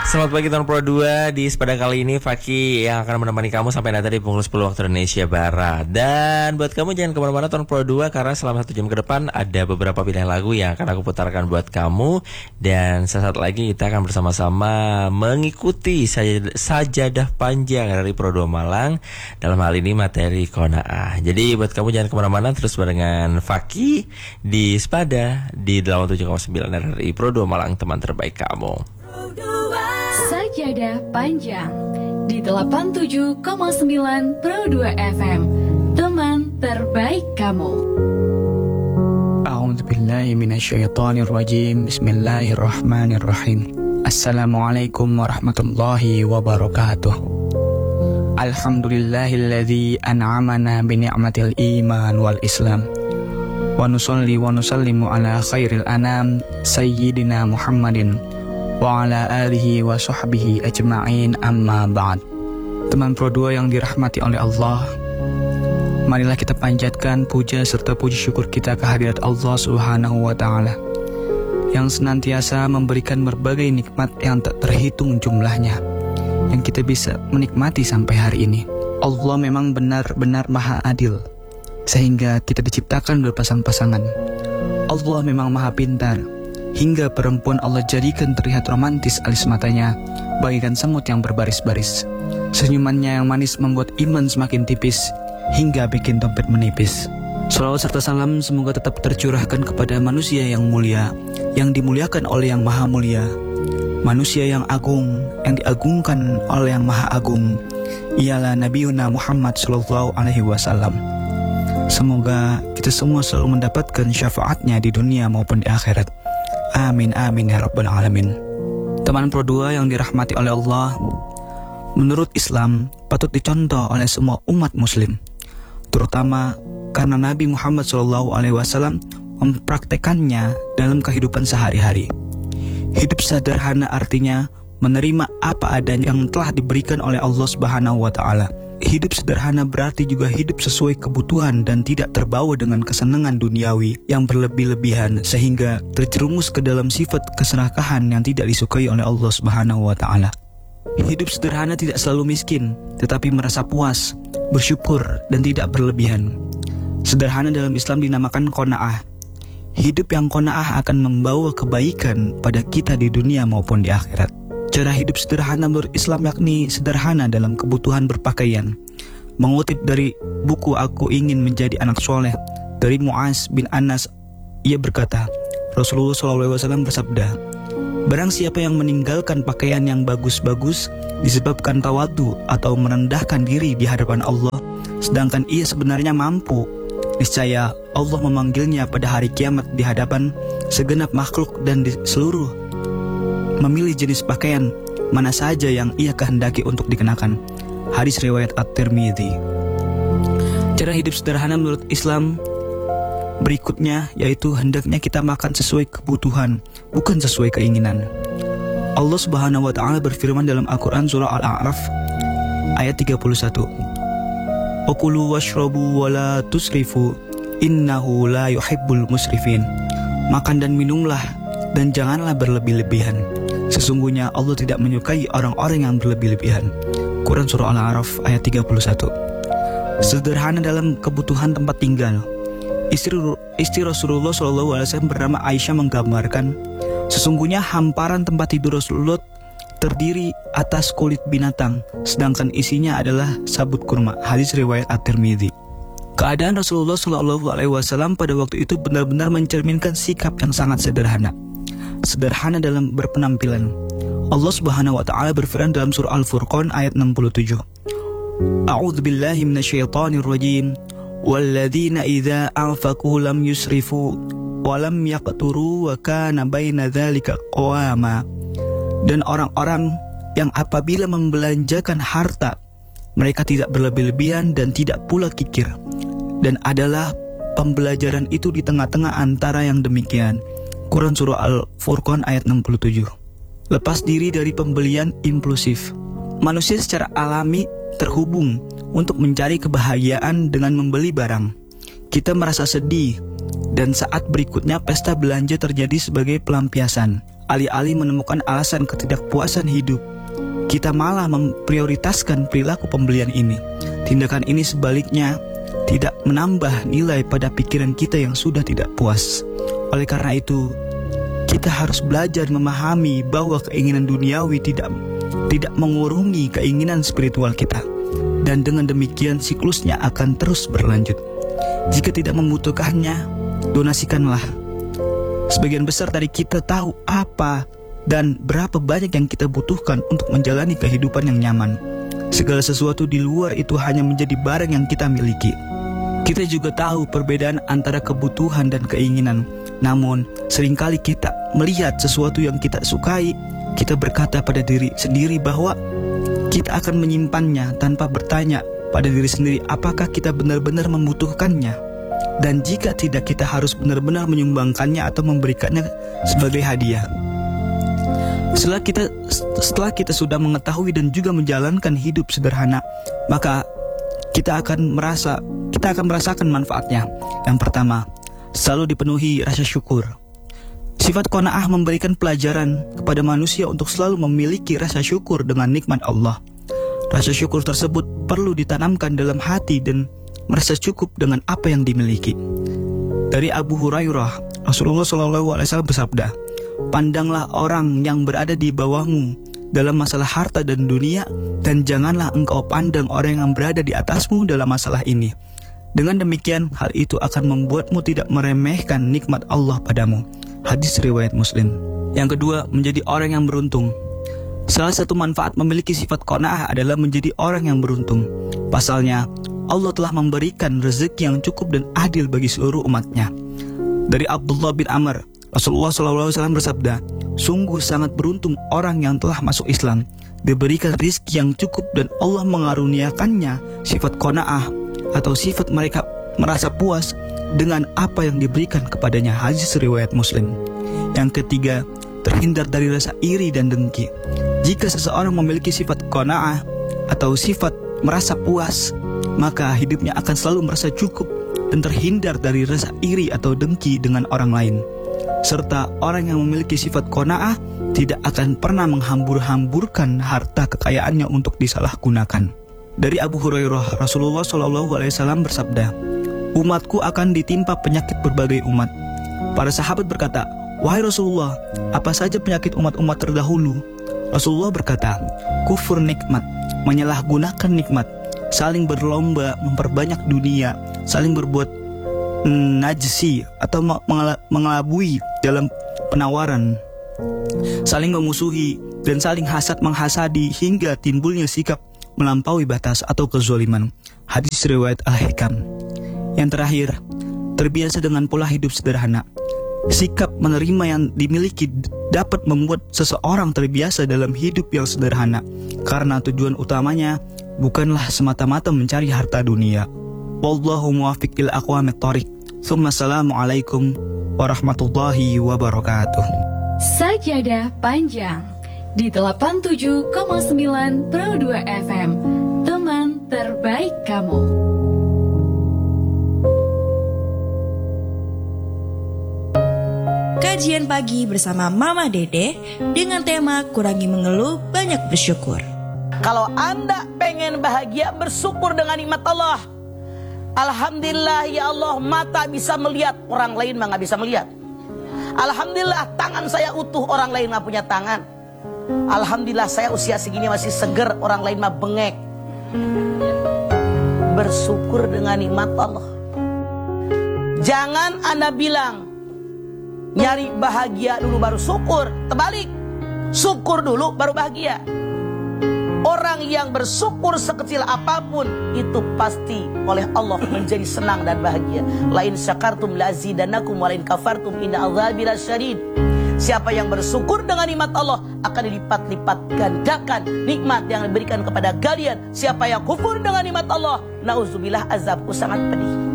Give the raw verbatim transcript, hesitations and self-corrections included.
Selamat pagi tahun Pro dua. Di Sepada kali ini Faki yang akan menemani kamu sampai nanti di pukul sepuluh waktu Indonesia Barat. Dan buat kamu jangan kemana-mana tahun Pro dua, karena selama satu jam ke depan ada beberapa pilihan lagu yang akan aku putarkan buat kamu. Dan sesaat lagi kita akan bersama-sama mengikuti saj- sajadah panjang dari Pro dua Malang. Dalam hal ini materi Qanaah. Jadi buat kamu jangan kemana-mana, terus dengan Faki di Sepada di delapan puluh tujuh koma sembilan R R I Pro dua Malang, teman terbaik kamu. Sajadah panjang di delapan puluh tujuh koma sembilan Pro dua F M, teman terbaik kamu. A'udzu billahi minasyaitonir rajim. Bismillahirrahmanirrahim. Assalamualaikum warahmatullahi wabarakatuh. Alhamdulillahilladzi an'amana bi ni'matil iman wal islam. Wa nusalli wa nusallimu ala khairil anam sayyidina Muhammadin wa ala alihi wa sahbihi ajma'in, amma ba'd. Teman Pro dua yang dirahmati oleh Allah, marilah kita panjatkan puja serta puji syukur kita kehadirat Allah Subhanahu wa ta'ala yang senantiasa memberikan berbagai nikmat yang tak terhitung jumlahnya, yang kita bisa menikmati sampai hari ini. Allah memang benar-benar maha adil, sehingga kita diciptakan berpasang-pasangan. Allah memang maha pintar, hingga perempuan Allah jadikan terlihat romantis alis matanya bagaikan semut yang berbaris-baris. Senyumannya yang manis membuat iman semakin tipis, hingga bikin dompet menipis. Salawat serta salam semoga tetap tercurahkan kepada manusia yang mulia, yang dimuliakan oleh yang maha mulia, manusia yang agung, yang diagungkan oleh yang maha agung, ialah Nabiuna Muhammad Sallallahu Alaihi Wasallam. Semoga kita semua selalu mendapatkan syafaatnya di dunia maupun di akhirat. Amin amin ya rabbal alamin. Teman Pro dua yang dirahmati oleh Allah, menurut Islam patut dicontoh oleh semua umat muslim, terutama karena Nabi Muhammad shallallahu alaihi wasallam mempraktekannya dalam kehidupan sehari-hari. Hidup sederhana artinya menerima apa adanya yang telah diberikan oleh Allah Subhanahu wa taala. Hidup sederhana berarti juga hidup sesuai kebutuhan dan tidak terbawa dengan kesenangan duniawi yang berlebih-lebihan sehingga terjerumus ke dalam sifat keserakahan yang tidak disukai oleh Allah Subhanahu wa taala. Hidup sederhana tidak selalu miskin, tetapi merasa puas, bersyukur dan tidak berlebihan. Sederhana dalam Islam dinamakan qanaah. Hidup yang qanaah akan membawa kebaikan pada kita di dunia maupun di akhirat. Cara hidup sederhana menurut Islam yakni sederhana dalam kebutuhan berpakaian. Mengutip dari buku Aku Ingin Menjadi Anak Soleh dari Mu'az bin Anas, ia berkata, Rasulullah shallallahu alaihi wasallam bersabda, barang siapa yang meninggalkan pakaian yang bagus-bagus disebabkan tawadu atau merendahkan diri di hadapan Allah, sedangkan ia sebenarnya mampu, niscaya Allah memanggilnya pada hari kiamat di hadapan segenap makhluk dan di seluruh memilih jenis pakaian mana saja yang ia kehendaki untuk dikenakan. Hadis riwayat At-Tirmidzi. Cara hidup sederhana menurut Islam berikutnya yaitu hendaknya kita makan sesuai kebutuhan, bukan sesuai keinginan. Allah Subhanahu wa taala berfirman dalam Al-Qur'an surah Al-A'raf ayat tiga puluh satu. Wa kulu washrabu wa la tusrifu innahu la yuhibbul musrifin. Makan dan minumlah dan janganlah berlebih-lebihan. Sesungguhnya Allah tidak menyukai orang-orang yang berlebih-lebihan. Quran surah Al-A'raf ayat tiga puluh satu. Sederhana dalam kebutuhan tempat tinggal. Istri, istri Rasulullah shallallahu alaihi wasallam bernama Aisyah menggambarkan, sesungguhnya hamparan tempat tidur Rasulullah terdiri atas kulit binatang, sedangkan isinya adalah sabut kurma. Hadis riwayat At-Tirmidzi. Keadaan Rasulullah shallallahu alaihi wasallam pada waktu itu benar-benar mencerminkan sikap yang sangat sederhana. Sederhana dalam berpenampilan. Allah Subhanahu wa taala berfirman dalam surah Al-Furqan ayat enam puluh tujuh. A'udzu billahi minasyaitonir rajim. Walladzina idza anfaqu lam yusrifu wa lam yaqturu wa kana baina dzalika qawama. Dan orang-orang yang apabila membelanjakan harta, mereka tidak berlebih-lebihan dan tidak pula kikir. Dan adalah pembelajaran itu di tengah-tengah antara yang demikian. Quran surah Al-Furqan ayat enam puluh tujuh. Lepas diri dari pembelian impulsif. Manusia secara alami terhubung untuk mencari kebahagiaan dengan membeli barang. Kita merasa sedih dan saat berikutnya pesta belanja terjadi sebagai pelampiasan. alih-alih menemukan alasan ketidakpuasan hidup, kita malah memprioritaskan perilaku pembelian ini. Tindakan ini sebaliknya tidak menambah nilai pada pikiran kita yang sudah tidak puas. Oleh karena itu, kita harus belajar memahami bahwa keinginan duniawi tidak tidak mengurungi keinginan spiritual kita. Dan dengan demikian siklusnya akan terus berlanjut. Jika tidak membutuhkannya, donasikanlah. Sebagian besar dari kita tahu apa dan berapa banyak yang kita butuhkan untuk menjalani kehidupan yang nyaman. Segala sesuatu di luar itu hanya menjadi barang yang kita miliki. Kita juga tahu perbedaan antara kebutuhan dan keinginan. Namun, seringkali kita melihat sesuatu yang kita sukai, kita berkata pada diri sendiri bahwa kita akan menyimpannya tanpa bertanya pada diri sendiri apakah kita benar-benar membutuhkannya. Dan jika tidak, kita harus benar-benar menyumbangkannya atau memberikannya sebagai hadiah. Setelah kita setelah kita sudah mengetahui dan juga menjalankan hidup sederhana, maka kita akan merasa kita akan merasakan manfaatnya. Yang pertama, selalu dipenuhi rasa syukur. Sifat qanaah memberikan pelajaran kepada manusia untuk selalu memiliki rasa syukur dengan nikmat Allah. Rasa syukur tersebut perlu ditanamkan dalam hati dan merasa cukup dengan apa yang dimiliki. Dari Abu Hurairah, Rasulullah shallallahu alaihi wasallam bersabda, "Pandanglah orang yang berada di bawahmu dalam masalah harta dan dunia, dan janganlah engkau pandang orang yang berada di atasmu dalam masalah ini. Dengan demikian, hal itu akan membuatmu tidak meremehkan nikmat Allah padamu." Hadis riwayat Muslim. Yang kedua, menjadi orang yang beruntung. Salah satu manfaat memiliki sifat qanaah adalah menjadi orang yang beruntung. Pasalnya, Allah telah memberikan rezeki yang cukup dan adil bagi seluruh umatnya. Dari Abdullah bin Amr, Rasulullah shallallahu alaihi wasallam bersabda, "Sungguh sangat beruntung orang yang telah masuk Islam, diberikan rezeki yang cukup dan Allah mengaruniakannya sifat qanaah atau sifat mereka merasa puas dengan apa yang diberikan kepadanya." Hadis riwayat Muslim. Yang ketiga, terhindar dari rasa iri dan dengki. Jika seseorang memiliki sifat qanaah atau sifat merasa puas, maka hidupnya akan selalu merasa cukup dan terhindar dari rasa iri atau dengki dengan orang lain. Serta orang yang memiliki sifat qanaah tidak akan pernah menghambur-hamburkan harta kekayaannya untuk disalahgunakan. Dari Abu Hurairah, Rasulullah shallallahu alaihi wasallam bersabda, "Umatku akan ditimpa penyakit berbagai umat." Para sahabat berkata, "Wahai Rasulullah, apa saja penyakit umat-umat terdahulu?" Rasulullah berkata, "Kufur nikmat, menyalahgunakan nikmat, saling berlomba memperbanyak dunia, saling berbuat mm, najisi atau mengela- mengelabui dalam penawaran, saling memusuhi dan saling hasad menghasadi hingga timbulnya sikap melampaui batas atau kezaliman." Hadis riwayat Al-Hikam. Yang terakhir, terbiasa dengan pola hidup sederhana. Sikap menerima yang dimiliki dapat membuat seseorang terbiasa dalam hidup yang sederhana, karena tujuan utamanya bukanlah semata-mata mencari harta dunia. Wallahu muwaffiq ila aqwamit thoriq. Assalamualaikum warahmatullahi wabarakatuh. Sajadah panjang di delapan puluh tujuh koma sembilan Pro dua F M, teman terbaik kamu. Kajian pagi bersama Mama Dede dengan tema kurangi mengeluh, banyak bersyukur. Kalau Anda pengen bahagia, bersyukur dengan nikmat Allah. Alhamdulillah ya Allah, mata bisa melihat, orang lain mah gak bisa melihat. Alhamdulillah tangan saya utuh, orang lain gak punya tangan. Alhamdulillah saya usia segini masih seger, orang lain mah bengek. Bersyukur dengan nikmat Allah. Jangan Anda bilang nyari bahagia dulu baru syukur. Terbalik, syukur dulu baru bahagia. Orang yang bersyukur sekecil apapun itu pasti oleh Allah menjadi senang dan bahagia. Lain syakartum lazidannakum walain kafartum inna adzabi lasyadid. Siapa yang bersyukur dengan nikmat Allah akan dilipat-lipat gandakan nikmat yang diberikan kepada kalian. Siapa yang kufur dengan nikmat Allah, nauzubillah, azabku sangat pedih.